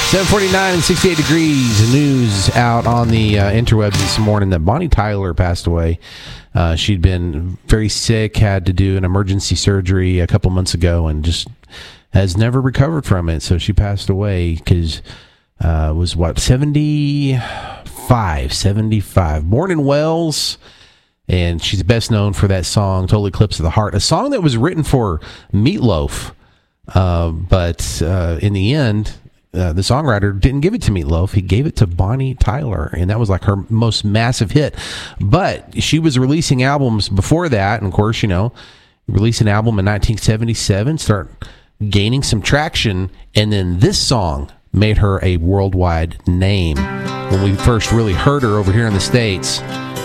7:49 and 68 degrees. News out on the interwebs this morning that Bonnie Tyler passed away. She'd been very sick, had to do an emergency surgery a couple months ago, and just has never recovered from it. So she passed away because was 75. Born in Wales, and she's best known for that song "Total Eclipse of the Heart," a song that was written for Meatloaf, but in the end, the songwriter didn't give it to Meatloaf. He gave it to Bonnie Tyler, and that was like her most massive hit. But she was releasing albums before that, and of course, released an album in 1977, start gaining some traction, and then this song made her a worldwide name. When we first really heard her over here in the States,